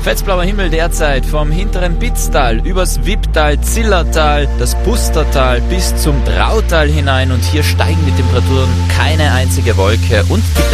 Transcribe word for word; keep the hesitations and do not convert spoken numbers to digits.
Fetzblauer Himmel derzeit vom hinteren Bitztal übers Wipptal, Zillertal, das Pustertal bis zum Drautal hinein und hier steigen die Temperaturen keine einzige Wolke und die